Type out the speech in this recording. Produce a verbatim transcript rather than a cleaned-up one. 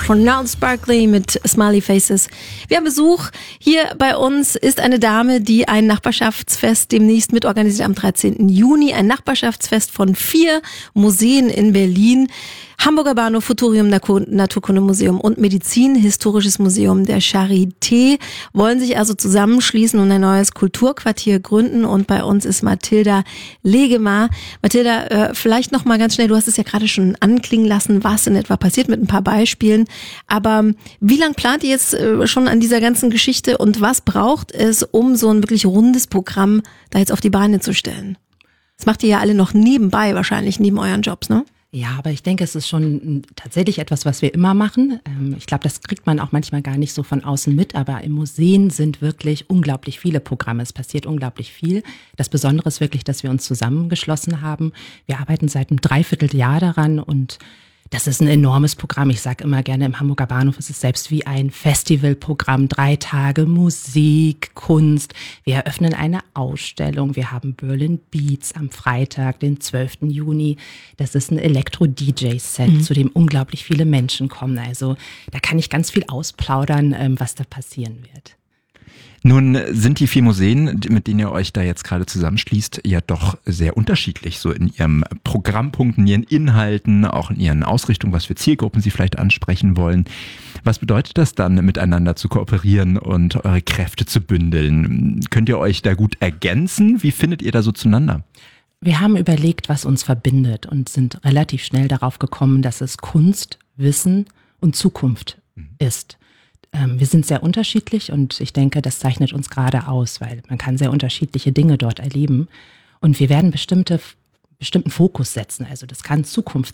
Ronald Barkley mit Smiley Faces. Wir haben Besuch. Hier bei uns ist eine Dame, die ein Nachbarschaftsfest demnächst mitorganisiert am dreizehnten Juni. Ein Nachbarschaftsfest von vier Museen in Berlin. Hamburger Bahnhof, Futurium, Naturkundemuseum und Medizin-Historisches Museum der Charité wollen sich also zusammenschließen und ein neues Kulturquartier gründen. Und bei uns ist Mathilda Legemar. Mathilda, äh, vielleicht noch mal ganz schnell, du hast es ja gerade schon anklingen lassen, was in etwa passiert mit ein paar Beispielen. Aber wie lange plant ihr jetzt äh, schon an dieser ganzen Geschichte und was braucht es, um so ein wirklich rundes Programm da jetzt auf die Beine zu stellen? Das macht ihr ja alle noch nebenbei wahrscheinlich, neben euren Jobs, ne? Ja, aber ich denke, es ist schon tatsächlich etwas, was wir immer machen. Ich glaube, das kriegt man auch manchmal gar nicht so von außen mit, aber im Museen sind wirklich unglaublich viele Programme. Es passiert unglaublich viel. Das Besondere ist wirklich, dass wir uns zusammengeschlossen haben. Wir arbeiten seit einem Dreivierteljahr daran und das ist ein enormes Programm. Ich sage immer gerne, im Hamburger Bahnhof ist es selbst wie ein Festivalprogramm. Drei Tage Musik, Kunst. Wir eröffnen eine Ausstellung. Wir haben Berlin Beats am Freitag, den zwölften Juni. Das ist ein Elektro-D J-Set, mhm. zu dem unglaublich viele Menschen kommen. Also da kann ich ganz viel ausplaudern, was da passieren wird. Nun sind die vier Museen, mit denen ihr euch da jetzt gerade zusammenschließt, ja doch sehr unterschiedlich, so in ihrem Programmpunkt, in ihren Inhalten, auch in ihren Ausrichtungen, was für Zielgruppen sie vielleicht ansprechen wollen. Was bedeutet das dann, miteinander zu kooperieren und eure Kräfte zu bündeln? Könnt ihr euch da gut ergänzen? Wie findet ihr da so zueinander? Wir haben überlegt, was uns verbindet und sind relativ schnell darauf gekommen, dass es Kunst, Wissen und Zukunft mhm. ist. Wir sind sehr unterschiedlich und ich denke, das zeichnet uns gerade aus, weil man kann sehr unterschiedliche Dinge dort erleben und wir werden bestimmte, bestimmten Fokus setzen. Also das kann Zukunft